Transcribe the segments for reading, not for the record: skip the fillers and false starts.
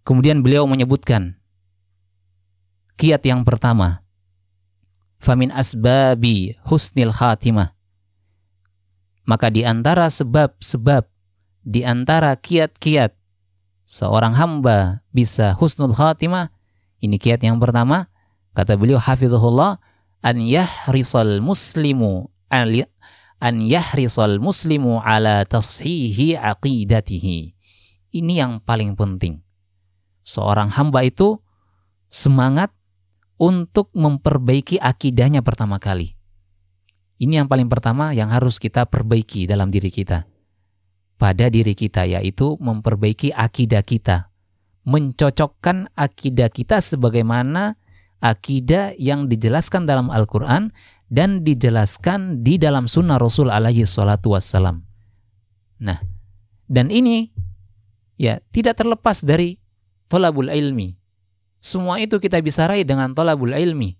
Kemudian beliau menyebutkan kiat yang pertama, famin asbabi husnil khatimah. Maka di antara sebab-sebab, di antara kiat-kiat seorang hamba bisa husnul khatimah, ini kiat yang pertama, kata beliau hafizahullah, an yahrisal muslimu ala tashihi aqidatihi. Ini yang paling penting. Seorang hamba itu semangat untuk memperbaiki akidahnya pertama kali. Ini yang paling pertama yang harus kita perbaiki dalam diri kita. Pada diri kita, yaitu memperbaiki akidah kita. Mencocokkan akidah kita sebagaimana akidah yang dijelaskan dalam Al-Quran dan dijelaskan di dalam sunnah Rasul alaihi salatu wassalam. Nah, dan ini ya tidak terlepas dari thalabul ilmi. Semua itu kita bisa raih dengan thalabul ilmi.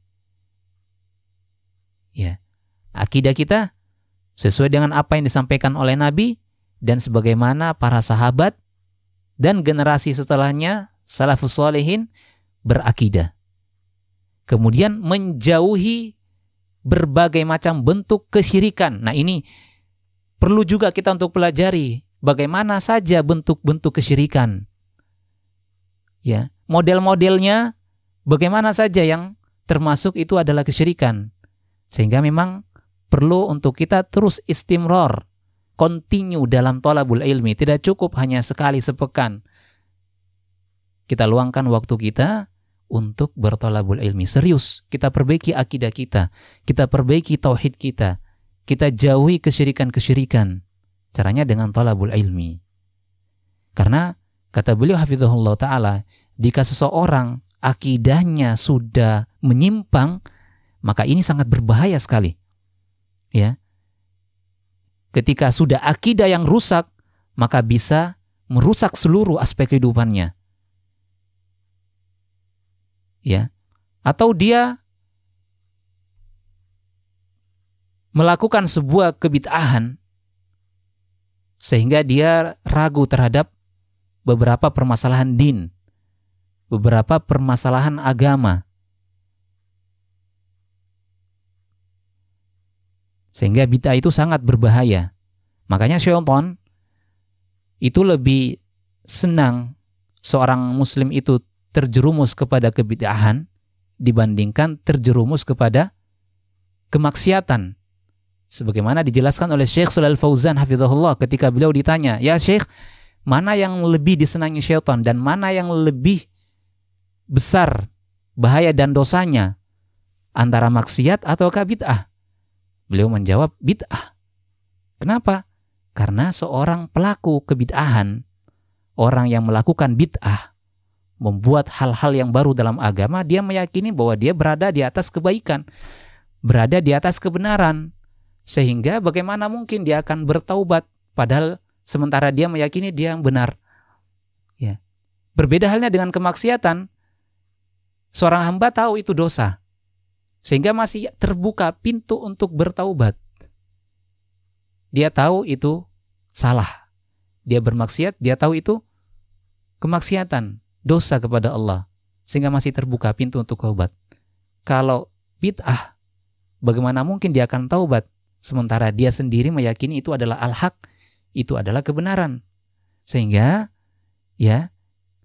Ya, akidah kita sesuai dengan apa yang disampaikan oleh Nabi dan sebagaimana para sahabat dan generasi setelahnya salafus shalihin berakidah. Kemudian menjauhi berbagai macam bentuk kesyirikan. Nah, ini perlu juga kita untuk pelajari bagaimana saja bentuk-bentuk kesyirikan. Ya, model-modelnya bagaimana saja yang termasuk itu adalah kesyirikan. Sehingga memang perlu untuk kita terus istimror, continue dalam thalabul ilmi. Tidak cukup hanya sekali sepekan kita luangkan waktu kita untuk berthalabul ilmi. Serius, kita perbaiki akidah kita, kita perbaiki tauhid kita, kita jauhi kesyirikan-kesyirikan. Caranya dengan thalabul ilmi. Karena kata beliau hafizahullah ta'ala, jika seseorang akidahnya sudah menyimpang, maka ini sangat berbahaya sekali. Ya. Ketika sudah akidah yang rusak, maka bisa merusak seluruh aspek kehidupannya. Ya. Atau dia melakukan sebuah kebid'ahan sehingga dia ragu terhadap beberapa permasalahan din, beberapa permasalahan agama. Sehingga bid'ah itu sangat berbahaya. Makanya syaitan itu lebih senang seorang muslim itu terjerumus kepada kebid'ahan dibandingkan terjerumus kepada kemaksiatan. Sebagaimana dijelaskan oleh Syekh Shalal Fauzan hafizahullah ketika beliau ditanya, "Ya Syekh, mana yang lebih disenangi syaitan dan mana yang lebih besar bahaya dan dosanya, antara maksiat ataukah bid'ah?" Beliau menjawab, bid'ah. Kenapa? Karena seorang pelaku kebid'ahan, orang yang melakukan bid'ah, membuat hal-hal yang baru dalam agama, dia meyakini bahwa dia berada di atas kebaikan, berada di atas kebenaran. Sehingga bagaimana mungkin dia akan bertaubat, padahal sementara dia meyakini dia yang benar. Ya. Berbeda halnya dengan kemaksiatan. Seorang hamba tahu itu dosa, sehingga masih terbuka pintu untuk bertaubat. Dia tahu itu salah. Dia bermaksiat, dia tahu itu kemaksiatan, dosa kepada Allah, sehingga masih terbuka pintu untuk taubat. Kalau bid'ah, bagaimana mungkin dia akan taubat, sementara dia sendiri meyakini itu adalah al-haq, itu adalah kebenaran. Sehingga ya,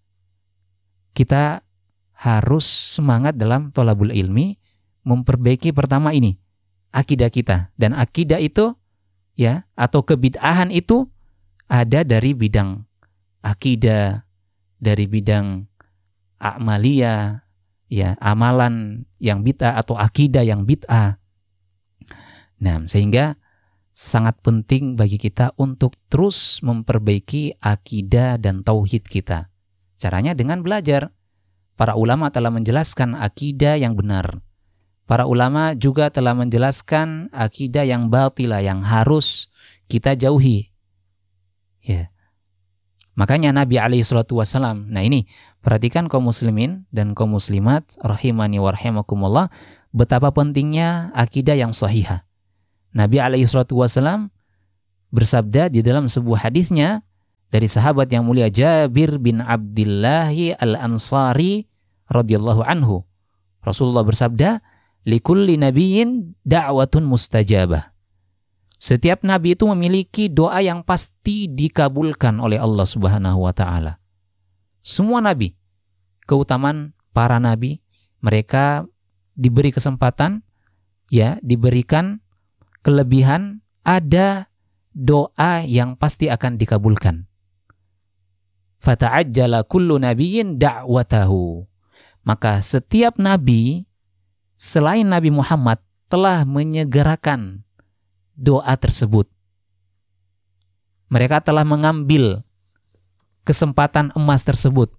kita harus semangat dalam thalabul ilmi, memperbaiki pertama ini akidah kita. Dan akidah itu ya, atau kebid'ahan itu ada dari bidang akidah, dari bidang a'maliyah, ya, amalan yang bid'ah atau akidah yang bid'ah. Nah, sehingga sangat penting bagi kita untuk terus memperbaiki akidah dan tauhid kita. Caranya dengan belajar. Para ulama telah menjelaskan akidah yang benar. Para ulama juga telah menjelaskan akidah yang batilah, yang harus kita jauhi. Ya. Makanya Nabi SAW, nah ini, perhatikan kaum muslimin dan kaum muslimat, rahimani wa rahimakumullah, betapa pentingnya akidah yang sahihah. Nabi SAW bersabda di dalam sebuah hadisnya, dari sahabat yang mulia Jabir bin Abdullah al-Ansari radhiyallahu anhu. Rasulullah bersabda, likulli nabiyyin da'watun mustajabah. Setiap nabi itu memiliki doa yang pasti dikabulkan oleh Allah Subhanahu wa taala. Semua nabi, keutamaan para nabi, mereka diberi kesempatan, ya, diberikan kelebihan, ada doa yang pasti akan dikabulkan. Fata'ajjala kullu nabiyyin da'watahu. Maka setiap nabi selain Nabi Muhammad telah menyegerakan doa tersebut. Mereka telah mengambil kesempatan emas tersebut.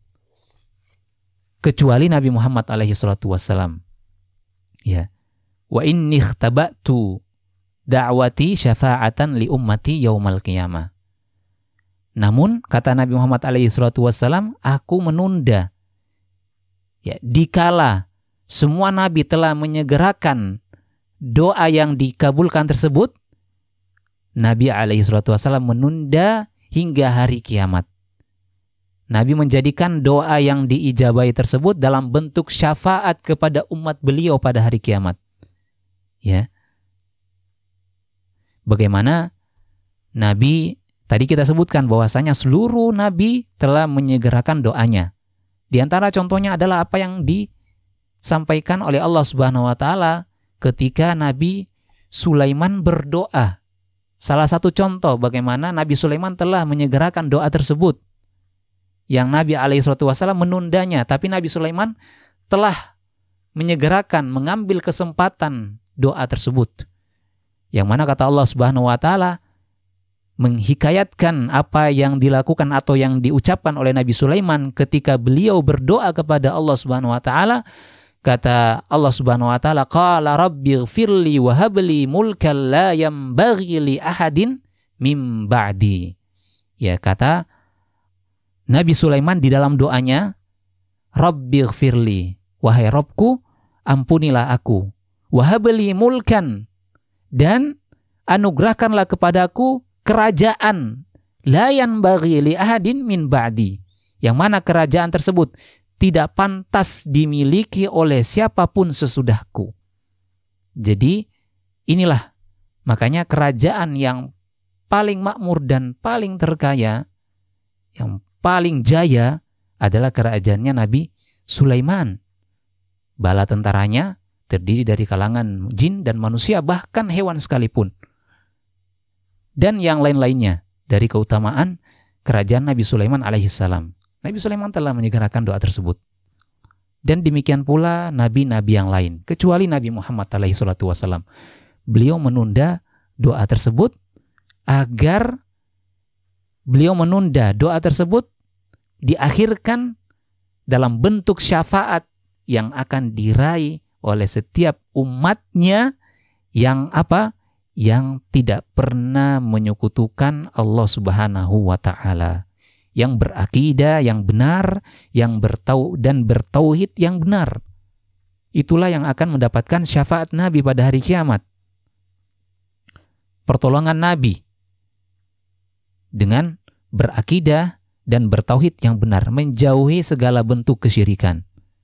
Kecuali Nabi Muhammad alaihi salatu wassalam. Ya. Wa inni ikhtaba'tu da'wati syafa'atan li ummati yaumal qiyamah. Namun kata Nabi Muhammad alaihi salatu wassalam, aku menunda, ya, dikala semua nabi telah menyegerakan doa yang dikabulkan tersebut, Nabi alaihi salatu wassalam menunda hingga hari kiamat. Nabi menjadikan doa yang diijabahi tersebut dalam bentuk syafaat kepada umat beliau pada hari kiamat. Ya. Bagaimana Nabi tadi kita sebutkan bahwasanya seluruh nabi telah menyegerakan doanya. Di antara contohnya adalah apa yang disampaikan oleh Allah Subhanahu wa taala ketika Nabi Sulaiman berdoa. Salah satu contoh bagaimana Nabi Sulaiman telah menyegerakan doa tersebut. Yang Nabi SAW menundanya, tapi Nabi Sulaiman telah menyegerakan, mengambil kesempatan doa tersebut. Yang mana kata Allah Subhanahu wa taala menghikayatkan apa yang dilakukan atau yang diucapkan oleh Nabi Sulaiman ketika beliau berdoa kepada Allah Subhanahu wa taala. Kata Allah Subhanahu wa taala, qala rabbighfirli wa habli mulkan la yanbaghi li ahadin mim ba'di. Ya, kata Nabi Sulaiman di dalam doanya, rabbighfirli, wahai Rabbku, ampunilah aku, wa habli mulkan, dan anugerahkanlah kepadaku kerajaan, la yanbaghi li ahadin min ba'di, yang mana kerajaan tersebut tidak pantas dimiliki oleh siapapun sesudahku. Jadi inilah makanya kerajaan yang paling makmur dan paling terkaya, yang paling jaya adalah kerajaannya Nabi Sulaiman. Bala tentaranya terdiri dari kalangan jin dan manusia, bahkan hewan sekalipun. Dan yang lain-lainnya dari keutamaan kerajaan Nabi Sulaiman alaihissalam. Nabi Sulaiman telah menyegerakan doa tersebut. Dan demikian pula nabi-nabi yang lain, kecuali Nabi Muhammad alaihissalam. Beliau menunda doa tersebut agar beliau menunda doa tersebut diakhirkan dalam bentuk syafaat yang akan diraih oleh setiap umatnya yang apa? Yang tidak pernah menyekutukan Allah Subhanahu wa taala, yang berakidah yang benar, yang bertauhid yang benar. Itulah yang akan mendapatkan syafaat Nabi pada hari kiamat. Pertolongan Nabi dengan berakidah dan bertauhid yang benar, menjauhi segala bentuk kesyirikan.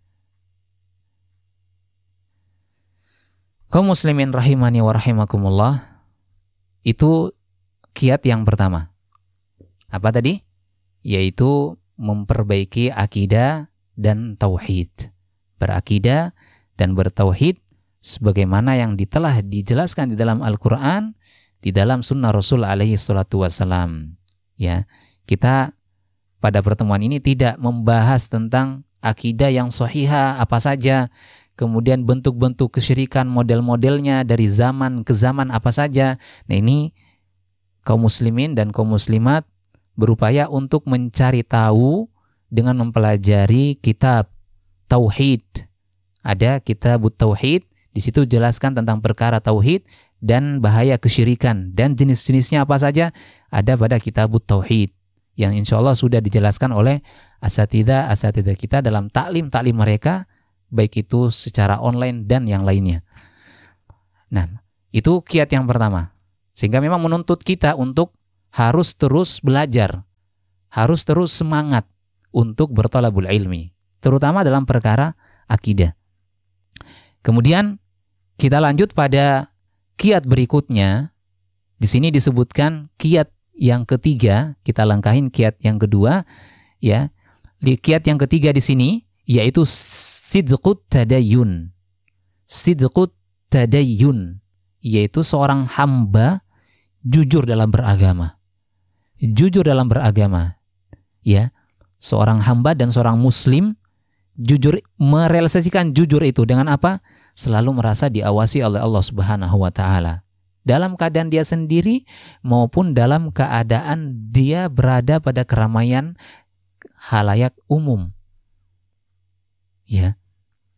Kaum muslimin rahimani wa rahimakumullah, itu kiat yang pertama. Apa tadi? Yaitu memperbaiki akidah dan tauhid. Berakidah dan bertauhid sebagaimana yang telah dijelaskan di dalam Al-Quran, di dalam sunnah Rasul alaihi salatu wassalam. Ya, kita pada pertemuan ini tidak membahas tentang akidah yang sahihah apa saja, kemudian bentuk-bentuk kesyirikan, model-modelnya dari zaman ke zaman apa saja. Nah, ini kaum muslimin dan kaum muslimat berupaya untuk mencari tahu dengan mempelajari kitab tauhid. Ada kitab tauhid, di situ jelaskan tentang perkara tauhid dan bahaya kesyirikan, dan jenis-jenisnya apa saja ada pada kitab tauhid yang insya Allah sudah dijelaskan oleh asatidzah kita dalam taklim mereka, baik itu secara online dan yang lainnya. Nah, itu kiat yang pertama. Sehingga memang menuntut kita untuk harus terus belajar, harus terus semangat untuk berthalabul ilmi, terutama dalam perkara akidah. Kemudian kita lanjut pada kiat berikutnya. Di sini disebutkan kiat yang ketiga, kita langkahin kiat yang kedua, ya. Di kiat yang ketiga di sini yaitu sidqut tadayyun. Sidqut tadayyun, yaitu seorang hamba jujur dalam beragama. Jujur dalam beragama. Ya. Seorang hamba dan seorang muslim jujur, merealisasikan jujur itu dengan apa? Selalu merasa diawasi oleh Allah Subhanahu wa taala. Dalam keadaan dia sendiri maupun dalam keadaan dia berada pada keramaian halayak umum. Ya.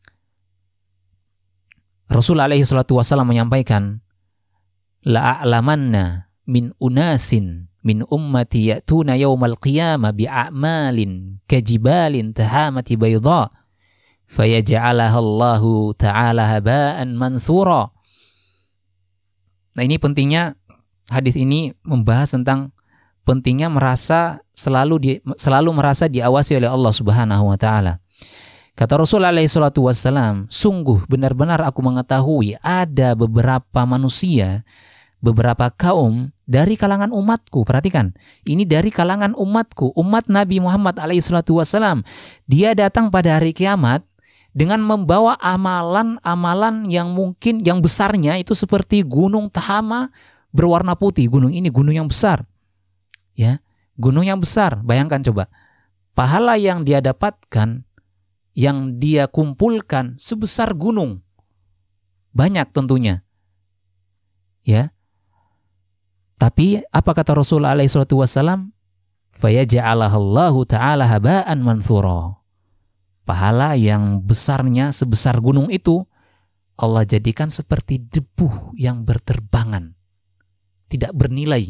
Rasul alaihi salatu wasallam menyampaikan, la'a'lamanna min unasin min ummati ya'tuna yawmal qiyamah bi'a'malin kajibalin tahamati bayda fayaj'alaha Allahu ta'ala haba'an manthura. Nah, ini pentingnya hadis ini membahas tentang pentingnya selalu merasa diawasi oleh Allah Subhanahu wa taala. Kata Rasul alaihi salatu wassalam, sungguh benar-benar aku mengetahui ada beberapa manusia, beberapa kaum dari kalangan umatku. Perhatikan, ini dari kalangan umatku, umat Nabi Muhammad alaihi salatu wassalam. Dia datang pada hari kiamat dengan membawa amalan-amalan yang mungkin yang besarnya itu seperti gunung Tahama berwarna putih. Gunung ini gunung yang besar. Ya, gunung yang besar. Bayangkan coba. Pahala yang dia dapatkan, yang dia kumpulkan sebesar gunung. Banyak tentunya. Ya. Tapi apa kata Rasul alaihi salatu wassalam? Fayaj'alahallahu ta'ala haba'an manthura. Pahala yang besarnya sebesar gunung itu Allah jadikan seperti debu yang berterbangan, tidak bernilai.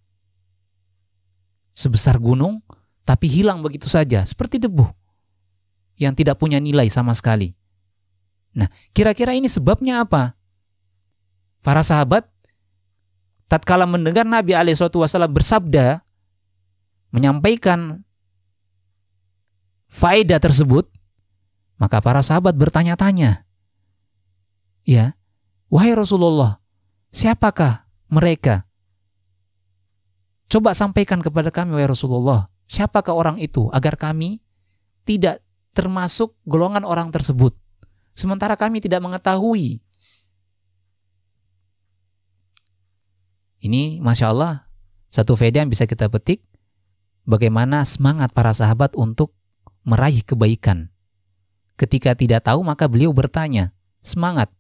Sebesar gunung tapi hilang begitu saja, seperti debu yang tidak punya nilai sama sekali. Nah, kira-kira ini sebabnya apa? Para sahabat tatkala mendengar Nabi SAW bersabda, menyampaikan faedah tersebut, maka para sahabat bertanya-tanya, ya, wahai Rasulullah, siapakah mereka? Coba sampaikan kepada kami, wahai Rasulullah, siapakah orang itu, agar kami tidak termasuk golongan orang tersebut, sementara kami tidak mengetahui. Ini Masya Allah, satu faedah yang bisa kita petik, bagaimana semangat para sahabat untuk meraih kebaikan. Ketika tidak tahu, maka beliau bertanya, semangat.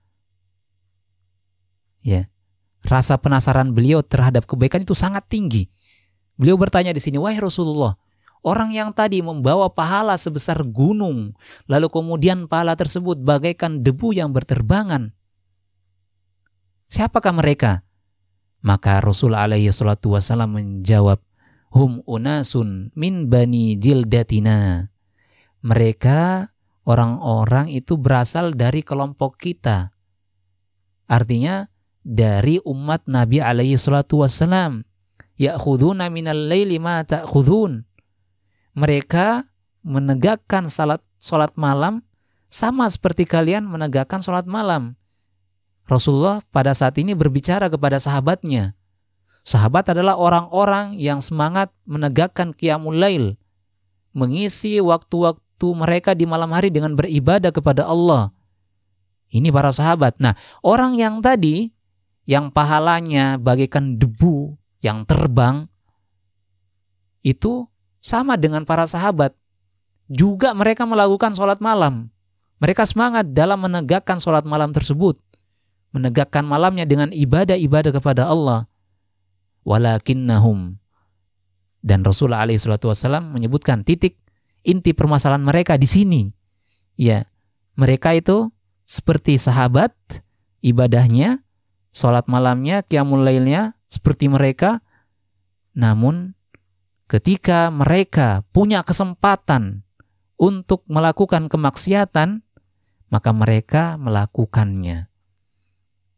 Ya, rasa penasaran beliau terhadap kebaikan itu sangat tinggi. Beliau bertanya di sini, wahai Rasulullah, orang yang tadi membawa pahala sebesar gunung, lalu kemudian pahala tersebut bagaikan debu yang berterbangan, siapakah mereka? Maka Rasul alaihi salatu wasallam menjawab, hum unasun min bani jildatina. Mereka orang-orang itu berasal dari kelompok kita. Artinya dari umat Nabi alaihi salatu wassalam. Ya'khuduna minal laili ma ta'khudun. Mereka menegakkan salat malam sama seperti kalian menegakkan salat malam. Rasulullah pada saat ini berbicara kepada sahabatnya. Sahabat adalah orang-orang yang semangat menegakkan qiyamul lail, mengisi waktu-waktu mereka di malam hari dengan beribadah kepada Allah. Ini para sahabat. Nah, orang yang tadi, yang pahalanya bagaikan debu yang terbang, itu sama dengan para sahabat. Juga mereka melakukan sholat malam. Mereka semangat dalam menegakkan sholat malam tersebut. Menegakkan malamnya dengan ibadah-ibadah kepada Allah. Walakinnahum. Dan Rasulullah SAW menyebutkan titik inti permasalahan mereka di sini. Ya, mereka itu seperti sahabat, ibadahnya, sholat malamnya, qiyamul lailnya seperti mereka. Namun ketika mereka punya kesempatan untuk melakukan kemaksiatan, maka mereka melakukannya.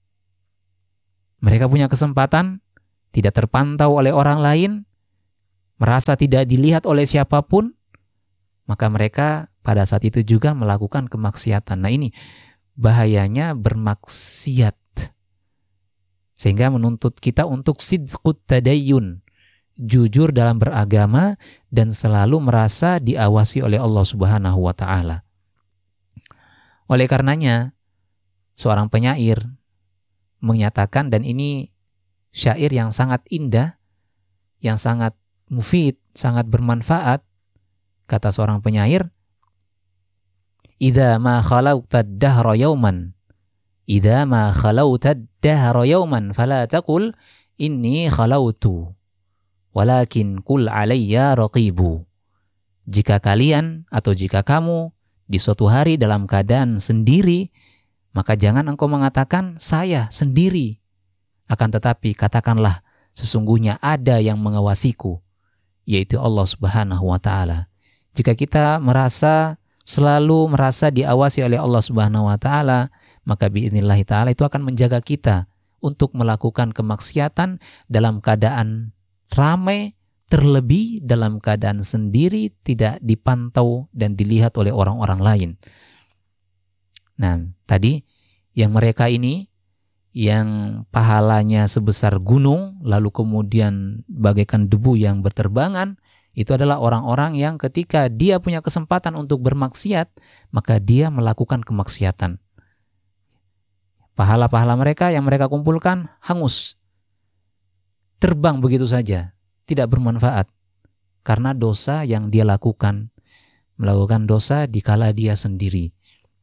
Mereka punya kesempatan, tidak terpantau oleh orang lain, merasa tidak dilihat oleh siapapun, maka mereka pada saat itu juga melakukan kemaksiatan. Nah, ini bahayanya bermaksiat. Sehingga menuntut kita untuk sidqut tadayyun, jujur dalam beragama dan selalu merasa diawasi oleh Allah Subhanahu wa taala. Oleh karenanya, seorang penyair menyatakan, dan ini syair yang sangat indah, yang sangat mufid, sangat bermanfaat. Kata seorang penyair, "Idza ma khalauta ad-dahra yawman, idza ma khalauta ad-dahra yawman fala taqul inni khalautu, walakin kul alayya raqibu." Jika kalian atau jika kamu di suatu hari dalam keadaan sendiri, maka jangan engkau mengatakan saya sendiri. Akan tetapi katakanlah sesungguhnya ada yang mengawasiku, yaitu Allah Subhanahu wa taala. Jika kita selalu merasa diawasi oleh Allah Subhanahu wa taala, maka biidznillah taala itu akan menjaga kita untuk melakukan kemaksiatan dalam keadaan ramai, terlebih dalam keadaan sendiri, tidak dipantau dan dilihat oleh orang-orang lain. Nah, tadi yang mereka ini yang pahalanya sebesar gunung, lalu kemudian bagaikan debu yang berterbangan, itu adalah orang-orang yang ketika dia punya kesempatan untuk bermaksiat, maka dia melakukan kemaksiatan. Pahala-pahala mereka yang mereka kumpulkan hangus, terbang begitu saja, tidak bermanfaat, karena dosa yang dia lakukan, melakukan dosa dikala dia sendiri.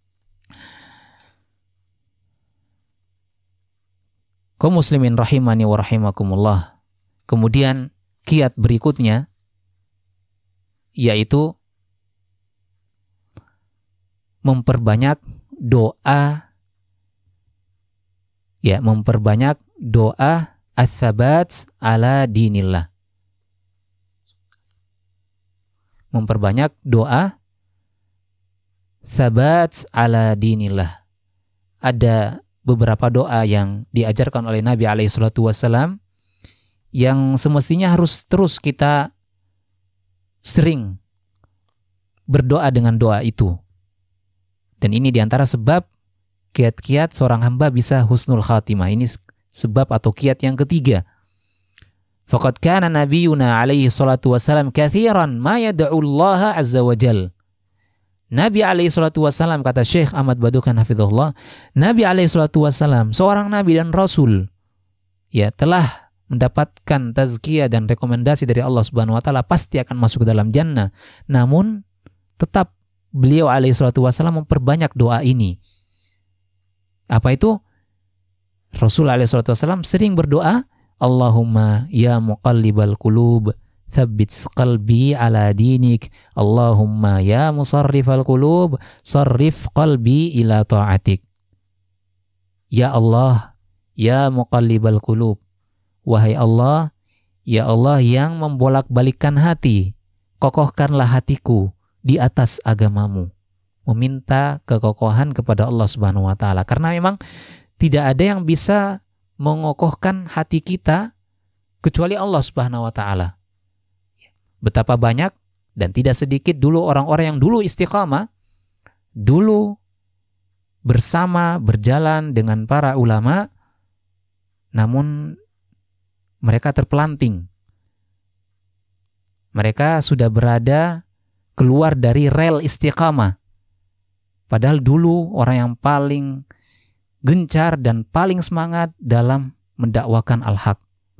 Kaum muslimin rahimani wa rahimakumullah. Kemudian kiat berikutnya yaitu memperbanyak doa, memperbanyak doa ats-tsabat ala dinillah. Memperbanyak doa tsabat ala dinillah. Ada beberapa doa yang diajarkan oleh Nabi SAW yang semestinya harus terus kita sering berdoa dengan doa itu. Dan ini diantara sebab kiat-kiat seorang hamba bisa husnul khatimah. Ini sebab atau kiat yang ketiga. Faqad kana nabiyuna alaihi salatu wassalam kathiran ma yad'u Allah azza wa jal. Nabi alaihi salatu wassalam, kata Syekh Ahmad Badukan hafizahullah, Nabi alaihi salatu wassalam, seorang nabi dan rasul, telah mendapatkan tazkiyah dan rekomendasi dari Allah Subhanahu wa taala, pasti akan masuk ke dalam jannah. Namun tetap beliau alaihi salatu wassalam memperbanyak doa ini. Apa itu? Rasul alaihi salatu wassalam sering berdoa, Allahumma ya muqallibal qulub tsabbit qalbi ala dinik, Allahumma ya musarrifal qulub sarrif qalbi ila ta'atik. Ya Allah, ya muqallibal qulub, wahai Allah, ya Allah yang membolak-balikkan hati, kokohkanlah hatiku di atas agamamu. Meminta kekokohan kepada Allah Subhanahu wa taala, karena memang tidak ada yang bisa mengokohkan hati kita kecuali Allah Subhanahu wa taala. Betapa banyak dan tidak sedikit dulu orang-orang yang dulu istiqamah, dulu bersama berjalan dengan para ulama, namun mereka terpelanting. Mereka sudah berada keluar dari rel istiqamah. Padahal dulu orang yang paling gencar dan paling semangat dalam mendakwakan al-haq.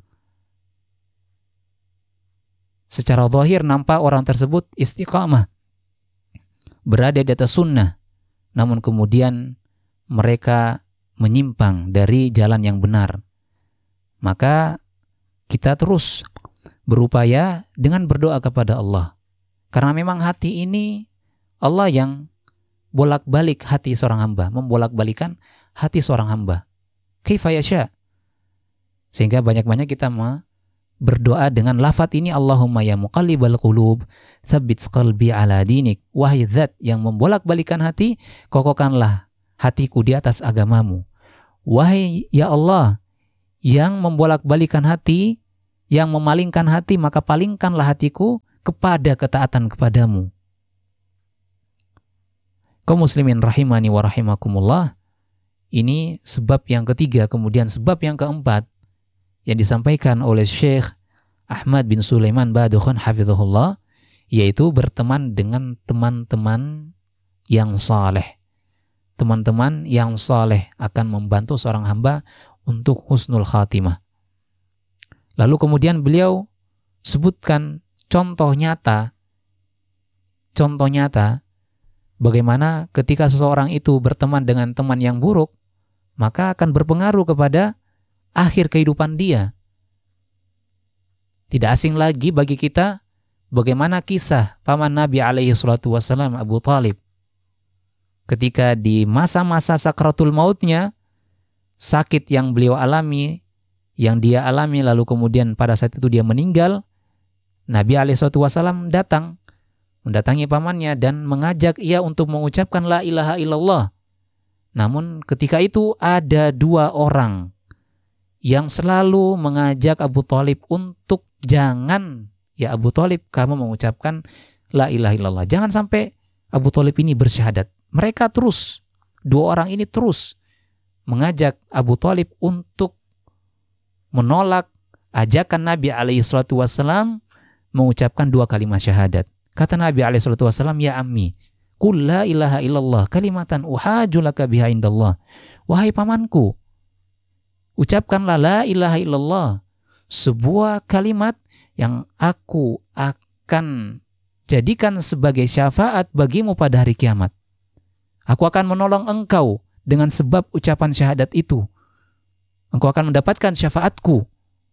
Secara zahir nampak orang tersebut istiqamah, berada di atas sunnah, namun kemudian mereka menyimpang dari jalan yang benar. Maka kita terus berupaya dengan berdoa kepada Allah, karena memang hati ini Allah yang bolak-balik hati seorang hamba, membolak-balikan hati seorang hamba. Kaifa yasha. Sehingga banyak-banyak kita berdoa dengan lafaz ini, Allahumma ya muqallibal qulub tsabbit qalbi ala dinik. Wahai zat yang membolak-balikan hati, kokohkanlah hatiku di atas agamamu. Wahai ya Allah yang membolak-balikan hati, yang memalingkan hati, maka palingkanlah hatiku kepada ketaatan kepadamu. Kaum muslimin rahimani wa rahimakumullah, ini sebab yang ketiga. Kemudian sebab yang keempat yang disampaikan oleh Syekh Ahmad bin Sulaiman Badukhan hafizahullah, yaitu berteman dengan teman-teman yang saleh. Teman-teman yang saleh akan membantu seorang hamba untuk husnul khatimah. Lalu kemudian beliau sebutkan contoh nyata bagaimana ketika seseorang itu berteman dengan teman yang buruk, maka akan berpengaruh kepada akhir kehidupan dia. Tidak asing lagi bagi kita bagaimana kisah paman Nabi alaihi salatu wassalam, Abu Thalib. Ketika di masa-masa sakratul mautnya, sakit yang beliau alami, yang dia alami, lalu kemudian pada saat itu dia meninggal, Nabi alaihi salatu wassalam mendatangi pamannya dan mengajak ia untuk mengucapkan la ilaha illallah. Namun ketika itu ada dua orang yang selalu mengajak Abu Thalib untuk jangan, ya Abu Thalib, kamu mengucapkan la ilaha illallah. Jangan sampai Abu Thalib ini bersyahadat. Mereka terus, dua orang ini terus mengajak Abu Thalib untuk menolak ajakan Nabi alaihi salatu wassalam mengucapkan dua kalimat syahadat. Kata Nabi alaihi salatu wassalam, ya ammi, qul la ilaha illallah kalimatan uhaju laka biha indallah. Wahai pamanku, ucapkanlah la ilaha illallah, sebuah kalimat yang aku akan jadikan sebagai syafaat bagimu pada hari kiamat. Aku akan menolong engkau dengan sebab ucapan syahadat itu. Engkau akan mendapatkan syafaatku.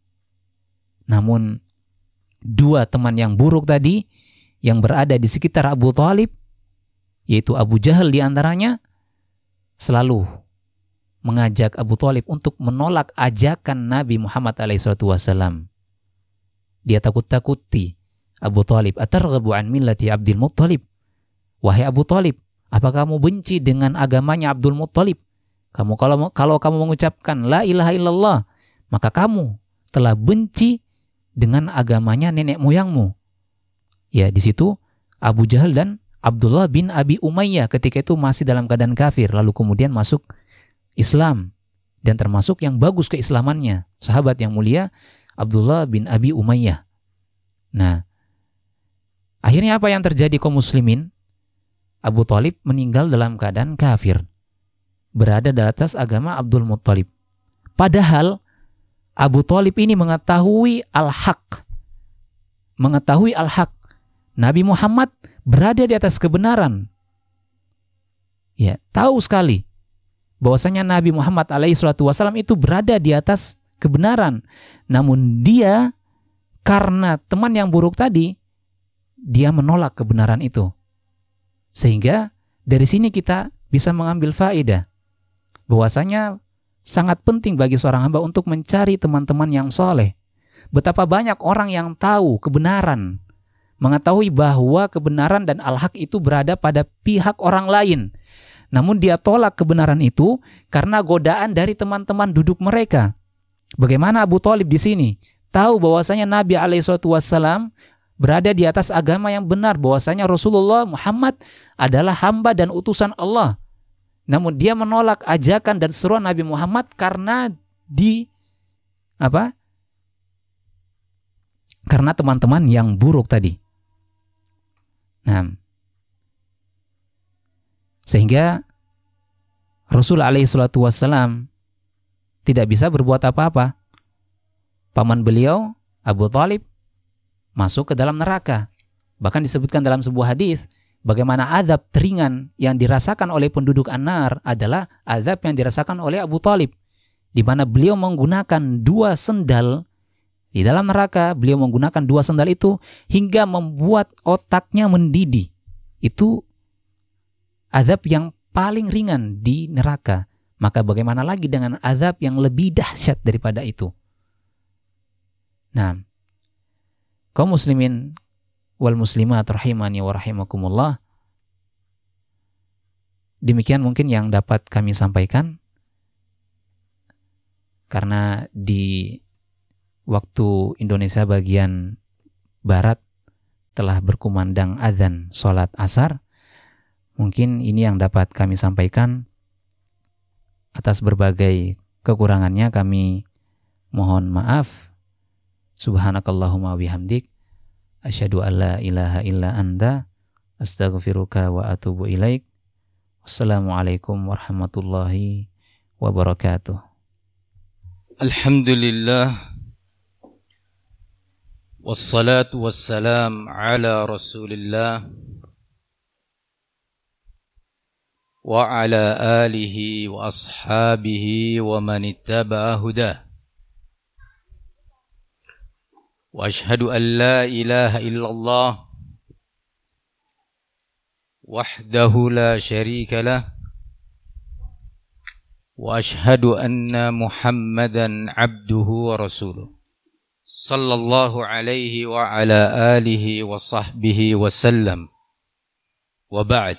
Namun dua teman yang buruk tadi yang berada di sekitar Abu Thalib, yaitu Abu Jahal di antaranya, selalu mengajak Abu Thalib untuk menolak ajakan Nabi Muhammad SAW. Dia takut-takuti Abu Thalib. Atarghabu an millati Abdul Muttalib. Wahai Abu Thalib, apa kamu benci dengan agamanya Abdul Muttalib? Kalau kamu mengucapkan la ilaha illallah, maka kamu telah benci dengan agamanya nenek moyangmu. Ya, di situ Abu Jahal dan Abdullah bin Abi Umayyah ketika itu masih dalam keadaan kafir, lalu kemudian masuk Islam, dan termasuk yang bagus keislamannya, sahabat yang mulia Abdullah bin Abi Umayyah. Nah, akhirnya apa yang terjadi kaum muslimin? Abu Thalib meninggal dalam keadaan kafir, berada di atas agama Abdul Muttalib. Padahal Abu Thalib ini mengetahui al-haq. Nabi Muhammad berada di atas kebenaran. Ya, tahu sekali bahwasanya Nabi Muhammad SAW itu berada di atas kebenaran. Namun dia, karena teman yang buruk tadi, dia menolak kebenaran itu. Sehingga dari sini kita bisa mengambil faedah bahwasanya sangat penting bagi seorang hamba untuk mencari teman-teman yang soleh. Betapa banyak orang yang tahu kebenaran, mengetahui bahwa kebenaran dan al-haq itu berada pada pihak orang lain, namun dia tolak kebenaran itu karena godaan dari teman-teman duduk mereka. Bagaimana Abu Thalib di sini tahu bahwasanya Nabi SAW berada di atas agama yang benar, bahwasanya Rasulullah Muhammad adalah hamba dan utusan Allah. Namun dia menolak ajakan dan seruan Nabi Muhammad karena karena teman-teman yang buruk tadi. Nah, sehingga Rasul SAW tidak bisa berbuat apa-apa. Paman beliau Abu Thalib masuk ke dalam neraka. Bahkan disebutkan dalam sebuah hadis bagaimana azab teringan yang dirasakan oleh penduduk An-Nar adalah azab yang dirasakan oleh Abu Thalib, di mana beliau menggunakan dua sendal di dalam neraka. Beliau menggunakan dua sendal itu hingga membuat otaknya mendidih. Itu azab yang paling ringan di neraka. Maka bagaimana lagi dengan azab yang lebih dahsyat daripada itu? Nah, kaum muslimin wal muslimat rahimani wa rahimakumullah, demikian mungkin yang dapat kami sampaikan, karena di waktu Indonesia bagian barat telah berkumandang azan sholat asar. Mungkin ini yang dapat kami sampaikan. Atas berbagai kekurangannya kami mohon maaf. Subhanakallahumma bihamdik, asyhadu an la ilaha illa anta, astaghfiruka wa atubu ilaik. Wassalamualaikum warahmatullahi wabarakatuh. Alhamdulillah, wassalatu wassalam ala rasulillah wa ala alihi wa ashabihi wa man ittaba'a hudah. Wa ashhadu an la ilaha illallah wahdahu la syarika lah wa ashhadu anna Muhammadan abduhu wa rasuluh sallallahu alaihi wa ala alihi wa sahbihi wa sallam. Wa ba'd.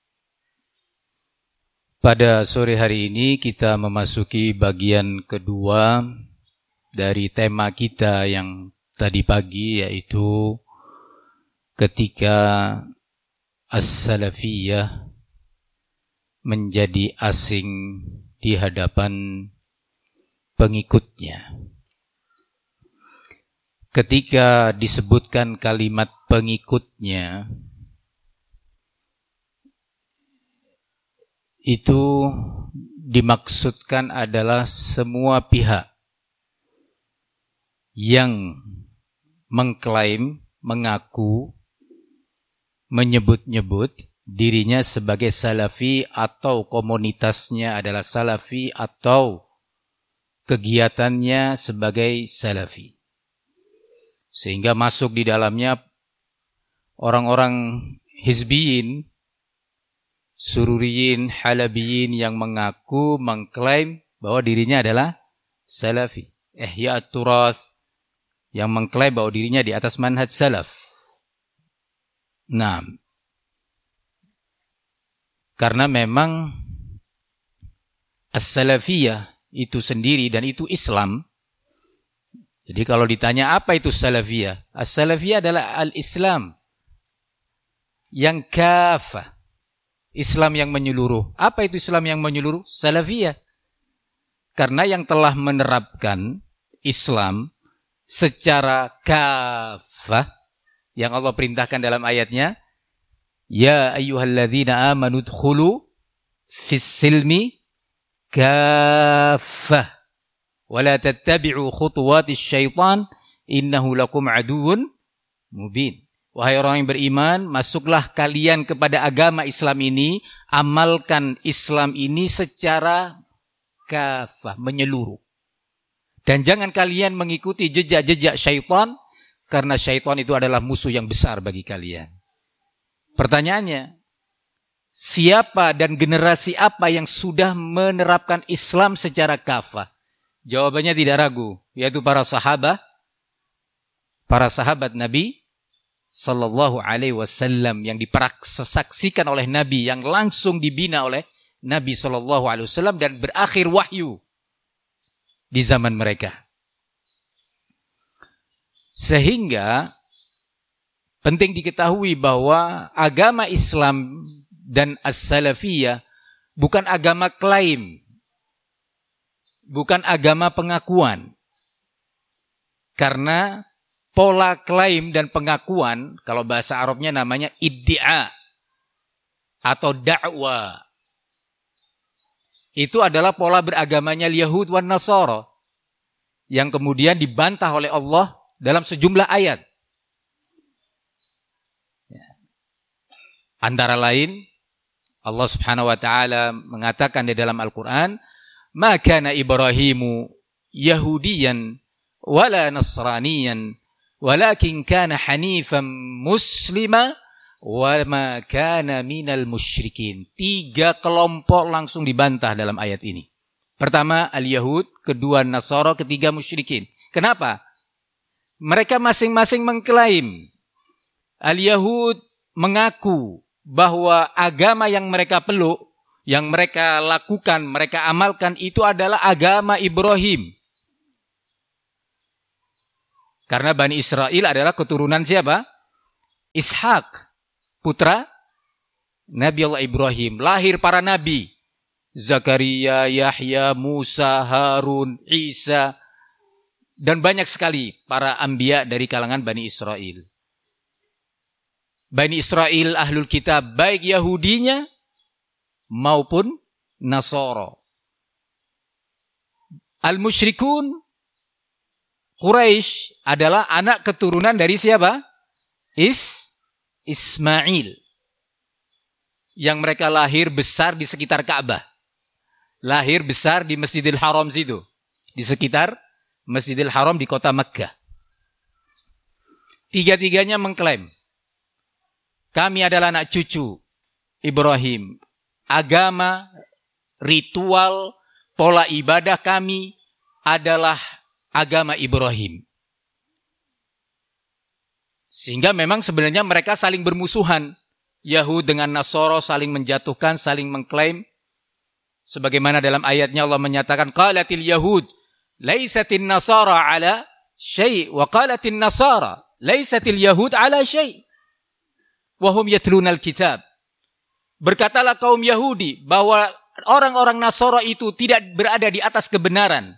Pada sore hari ini kita memasuki bagian kedua dari tema kita yang tadi pagi, yaitu ketika as-salafiyah menjadi asing di hadapan pengikutnya. Ketika disebutkan kalimat pengikutnya, itu dimaksudkan adalah semua pihak yang mengklaim, mengaku, menyebut-nyebut dirinya sebagai salafi atau komunitasnya adalah salafi atau kegiatannya sebagai salafi. Sehingga masuk di dalamnya orang-orang hizbiyin, sururiyin, halabiyin yang mengaku, mengklaim bahwa dirinya adalah salafi. Ihya at-turath, yang mengklaim bahwa dirinya di atas manhaj salaf. Nah, karena memang as-salafiyah itu sendiri dan itu Islam. Jadi kalau ditanya apa itu salafiyah? As-salafiyah adalah al-Islam yang kafah. Islam yang menyeluruh. Apa itu Islam yang menyeluruh? Salafiyah. Karena yang telah menerapkan Islam secara kafah yang Allah perintahkan dalam ayatnya, ya ayyuhalladzina amanu dkhulu fis silmi kafah wa la tattabi'u khutuwatis syaitan innahu lakum aduwwun mubin. Wahai orang yang beriman, masuklah kalian kepada agama Islam ini, amalkan Islam ini secara kafah, menyeluruh. Dan jangan kalian mengikuti jejak-jejak syaitan, karena syaitan itu adalah musuh yang besar bagi kalian. Pertanyaannya, siapa dan generasi apa yang sudah menerapkan Islam secara kafah? Jawabannya tidak ragu, yaitu para sahabat Nabi sallallahu alaihi wasallam yang disaksikan oleh Nabi, yang langsung dibina oleh Nabi sallallahu alaihi wasallam dan berakhir wahyu di zaman mereka. Sehingga penting diketahui bahwa agama Islam dan as-salafiyah bukan agama klaim, bukan agama pengakuan. Karena pola klaim dan pengakuan, kalau bahasa Arabnya namanya iddia atau da'wa, itu adalah pola beragamanya Yahud wan Nasara yang kemudian dibantah oleh Allah dalam sejumlah ayat. Antara lain Allah Subhanahu wa taala mengatakan di dalam Al-Qur'an, "Ma kana Ibrahimu Yahudiyan wala Nasraniyan, walakin kana hanifan muslima wa ma kana minal musyrikin." 3 kelompok langsung dibantah dalam ayat ini. Pertama al-Yahud, kedua Nasara, ketiga musyrikin. Kenapa? Mereka masing-masing mengklaim. Al-Yahud mengaku bahwa agama yang mereka peluk, yang mereka lakukan, mereka amalkan itu adalah agama Ibrahim. Karena Bani Israel adalah keturunan siapa? Ishak, putra Nabi Allah Ibrahim. Lahir para nabi. Zakaria, Yahya, Musa, Harun, Isa. Dan banyak sekali para anbiya dari kalangan Bani Israel. Bani Israel ahlul kitab, baik Yahudinya maupun Nasara. Al-musyrikun Quraisy adalah anak keturunan dari siapa? Ismail. Yang mereka lahir besar di sekitar Ka'bah. Lahir besar di Masjidil Haram situ. Di sekitar Masjidil Haram di kota Mekkah. Tiga-tiganya mengklaim, kami adalah anak cucu Ibrahim. Agama, ritual, pola ibadah kami adalah agama Ibrahim. Sehingga memang sebenarnya mereka saling bermusuhan. Yahud dengan Nasara saling menjatuhkan, saling mengklaim. Sebagaimana dalam ayatnya Allah menyatakan, qalatil Yahud laisatin Nasara ala syai' wa qalatin Nasara laisatil Yahud ala syai' wahum yatlunal kitab. Berkatalah kaum Yahudi bahwa orang-orang Nasara itu tidak berada di atas kebenaran.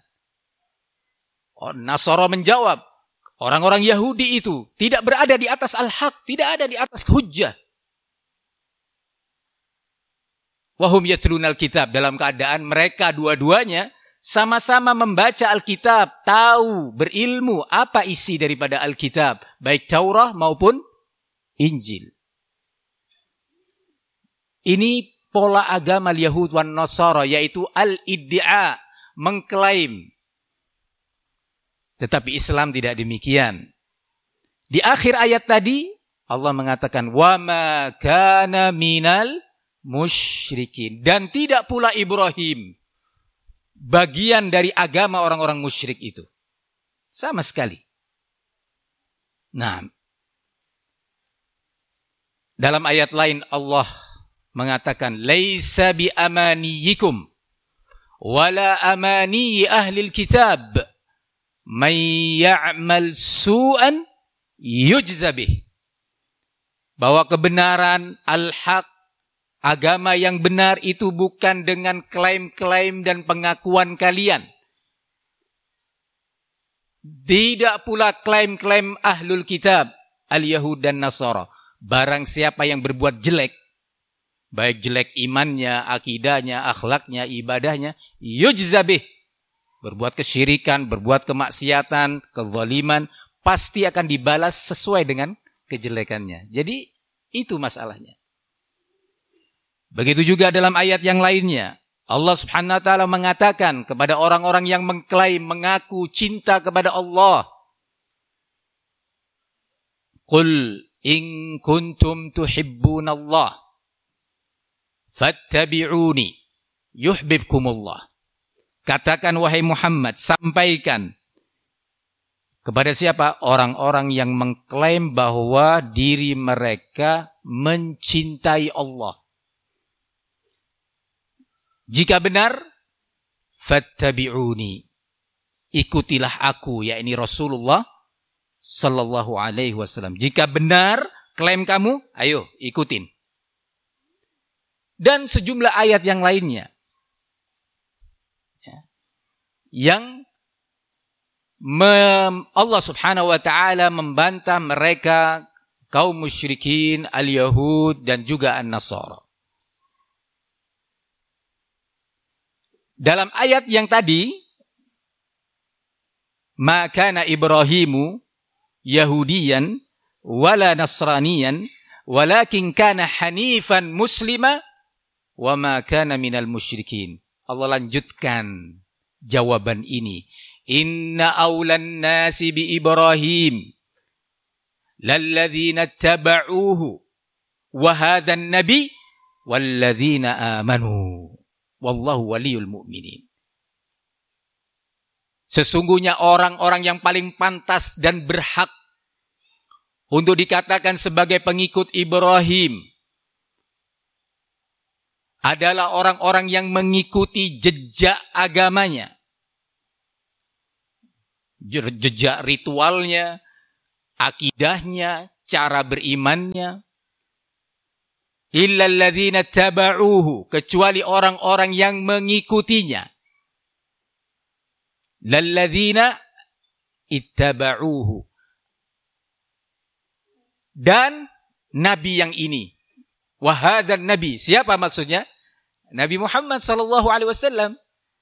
Nasara menjawab, orang-orang Yahudi itu tidak berada di atas al-haq, tidak ada di atas hujjah. Wahum yatlunal kitab, dalam keadaan mereka dua-duanya sama-sama membaca Alkitab, tahu, berilmu apa isi daripada Alkitab, baik Taurah maupun Injil. Ini pola agama Yahud wan Nasara, yaitu al-iddia, mengklaim. Tetapi Islam tidak demikian. Di akhir ayat tadi Allah mengatakan wa ma kana minal musyrikin, dan tidak pula Ibrahim bagian dari agama orang-orang musyrik itu. Sama sekali. Nah, dalam ayat lain Allah mengatakan laisa bi amaniyikum wala amani ahlil kitab may ya'mal su'an yujza bih. Bahwa kebenaran al-haq, agama yang benar itu bukan dengan klaim-klaim dan pengakuan kalian. Tidak pula klaim-klaim ahlul kitab, al-Yahud dan Nasara. Barang siapa yang berbuat jelek, baik jelek imannya, akidahnya, akhlaknya, ibadahnya, yujzabih. Berbuat kesyirikan, berbuat kemaksiatan, kezaliman, pasti akan dibalas sesuai dengan kejelekannya. Jadi itu masalahnya. Begitu juga dalam ayat yang lainnya. Allah Subhanahu wa taala mengatakan kepada orang-orang yang mengklaim, mengaku cinta kepada Allah. Qul in kuntum tuhibbunallah fattabi'uni yuhibbukumullah. Katakan wahai Muhammad, sampaikan kepada siapa? Orang-orang yang mengklaim bahwa diri mereka mencintai Allah. Jika benar, fattabi'uni, ikutilah aku, yakni Rasulullah sallallahu alaihi wasallam. Jika benar klaim kamu, ayo ikutin. Dan sejumlah ayat yang lainnya yang Allah Subhanahu wa taala membantah mereka kaum musyrikin, al-Yahud dan juga an-Nasara. Dalam ayat yang tadi, ma kana Ibrahimu Yahudiyan wala Nasraniyan walakin kana hanifan muslima wa ma kana minal musyrikin. Allah lanjutkan jawaban ini. Inna awlan nasi bi Ibrahim lalladzina taba'uhu wa hadhan nabi walladzina amanu. Wallahu waliyul mu'minin. Sesungguhnya orang-orang yang paling pantas dan berhak untuk dikatakan sebagai pengikut Ibrahim adalah orang-orang yang mengikuti jejak agamanya. Jejak ritualnya, akidahnya, cara berimannya. Illal ladzina taba'uhu, kecuali orang-orang yang mengikutinya. Lalladzina ittaba'uhu. Dan nabi yang ini. Wahadzan nabi, siapa maksudnya? Nabi Muhammad sallallahu alaihi wasallam.